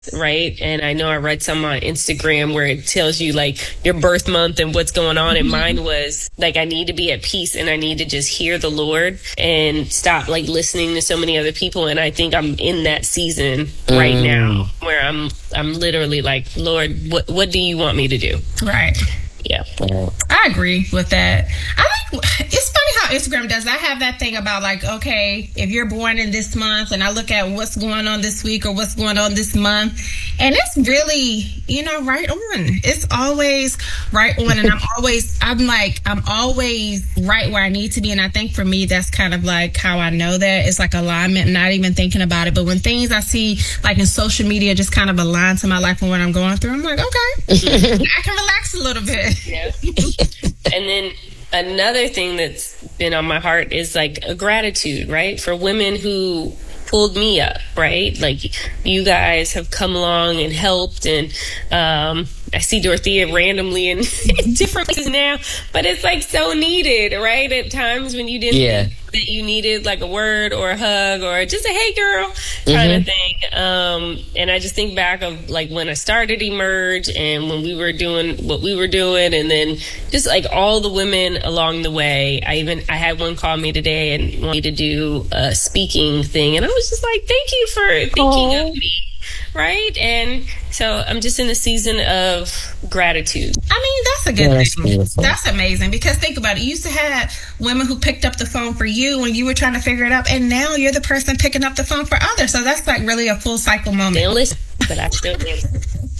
right? And I know I read some on Instagram where it tells you like your birth month and what's going on. And mine was like, I need to be at peace and I need to just hear the Lord and stop like listening to so many other people. And I think I'm in that season right now where I'm literally like, Lord, what do you want me to do? Right. Yeah. I agree with that. I think it's funny how Instagram does. I have that thing about like, okay, if you're born in this month and I look at what's going on this week or what's going on this month, and it's really, right on. It's always right on. And I'm always right where I need to be. And I think for me, that's kind of like how I know that it's like alignment, not even thinking about it. But when things I see like in social media just kind of align to my life and what I'm going through, I'm like, okay, I can relax a little bit. Yeah. And then another thing that's been on my heart is like a gratitude, right? For women who pulled me up, right? Like you guys have come along and helped, and I see Dorothea randomly in different places now, but it's like so needed, right? At times when you didn't think that you needed like a word or a hug or just a hey girl kind of thing. And I just think back of like when I started Emerge and when we were doing what we were doing, and then just like all the women along the way. I had one call me today and wanted me to do a speaking thing, and I was just like, thank you for thinking of me. Right? And so I'm just in a season of gratitude. I mean, that's a good thing. Beautiful. That's amazing, because think about it. You used to have women who picked up the phone for you when you were trying to figure it out, and now you're the person picking up the phone for others. So that's like really a full cycle moment. They don't listen, but I still listen.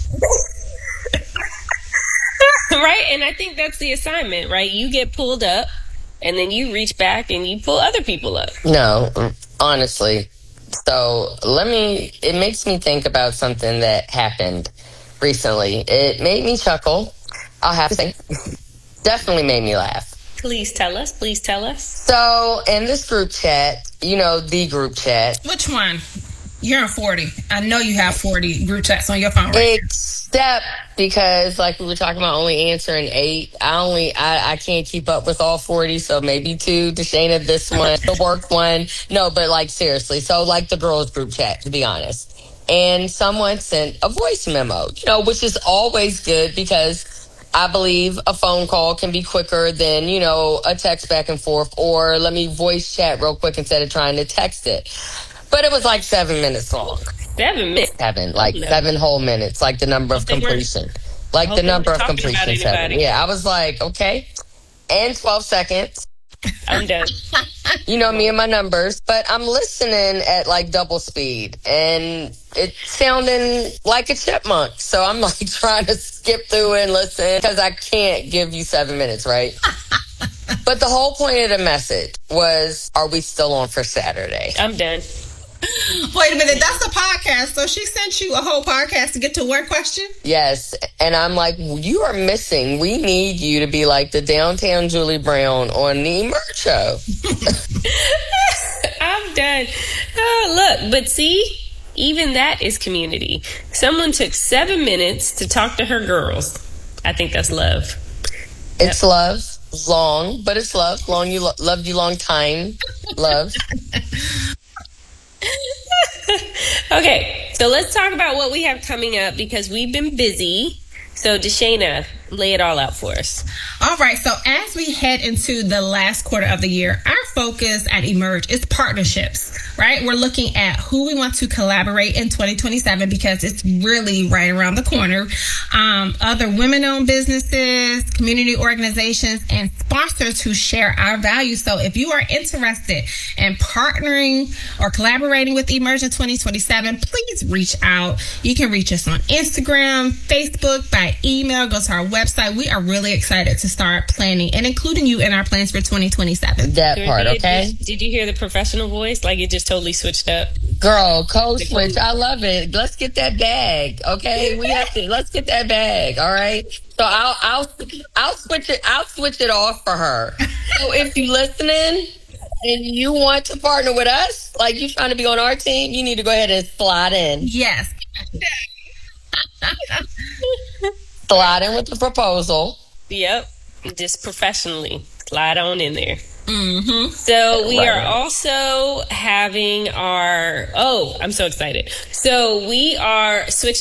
Right? And I think that's the assignment, right? You get pulled up, and then you reach back and you pull other people up. No, honestly. So it makes me think about something that happened recently. It made me chuckle, I'll have to say. Definitely made me laugh. Please tell us. So in this group chat, the group chat. Which one? You're in 40. I know you have 40 group chats on your phone, right? Except because, like we were talking about, only answering 8. I can't keep up with all 40, so maybe 2. Deshana, this one, the work one. No, but like seriously. So like the girls group chat, to be honest. And someone sent a voice memo, which is always good because I believe a phone call can be quicker than, a text back and forth, or let me voice chat real quick instead of trying to text it. But it was like 7 minutes long. 7 minutes? 7 whole minutes, like the number of completion. Like the number of completion, 7. Yeah, I was like, okay. And 12 seconds. I'm done. Me and my numbers. But I'm listening at like double speed. And it's sounding like a chipmunk. So I'm like trying to skip through and listen because I can't give you 7 minutes, right? But the whole point of the message was, are we still on for Saturday? I'm done. Wait a minute, that's a podcast. So she sent you a whole podcast to get to one question? Yes. And I'm like, you are missing. We need you to be like the downtown Julie Brown on the Emerge show. I'm done. Oh, look, but see, even that is community. Someone took 7 minutes to talk to her girls. I think that's love. It's love. Long, but it's love. Long, loved you long time. Love. Okay, so let's talk about what we have coming up because we've been busy. So, Deshana, lay it all out for us. All right. So as we head into the last quarter of the year, our focus at Emerge is partnerships, right? We're looking at who we want to collaborate in 2027 because it's really right around the corner. Other women-owned businesses, community organizations, and sponsors who share our values. So if you are interested in partnering or collaborating with Emerge in 2027, please reach out. You can reach us on Instagram, Facebook, by email, go to our website. We are really excited to start planning and including you in our plans for 2027. That part, okay? Did you hear the professional voice? Like it just totally switched up. Girl, code switch. I love it. Let's get that bag, okay? Let's get that bag, all right? So I'll switch it. I'll switch it off for her. So if you listening and you want to partner with us, like you trying to be on our team, you need to go ahead and slide in. Yes. Slide in with the proposal. Yep. Just professionally. Slide on in there. So we are also having our, I'm so excited. So we are switching